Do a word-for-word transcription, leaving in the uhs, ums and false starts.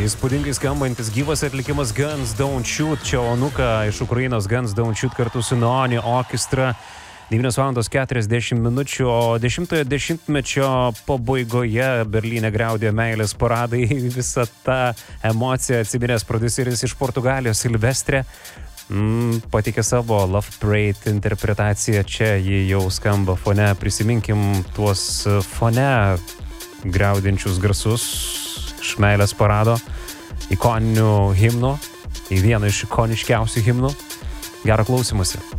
įspūdingai skambantis gyvas atlikimas Guns Don't Shoot. Čia Onuka iš Ukrainos Guns Don't Shoot kartu su Neoni Orchestra. devynios valandos keturiasdešimt minučių, o dešimtojo dešimtmečio pabaigoje Berlyne griaudėjo meilės paradai. Visą tą emociją atsiminęs prodiuseris iš Portugalijos Silvestre mm, patikė savo Love Parade interpretaciją. Čia ji jau skamba fone. Prisiminkim tuos fone griaudinčius garsus iš meilės parado, ikoninių himnų, į vieną iš ikoniškiausių himnų. Gerą klausimąsi.